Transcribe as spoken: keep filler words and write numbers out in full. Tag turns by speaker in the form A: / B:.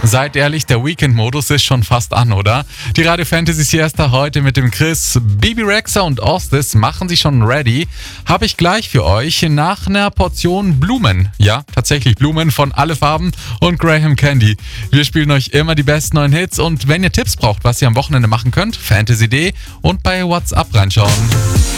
A: Seid ehrlich, der Weekend-Modus ist schon fast an, oder? Die Radio Fantasy Siesta heute mit dem Chris, Bibi Rexha und Ostis machen sich schon ready. Habe ich gleich für euch nach einer Portion Blumen. Ja, tatsächlich Blumen von Alle Farben und Graham Candy. Wir spielen euch immer die besten neuen Hits und wenn ihr Tipps braucht, was ihr am Wochenende machen könnt, Fantasy Punkt de und bei WhatsApp reinschauen.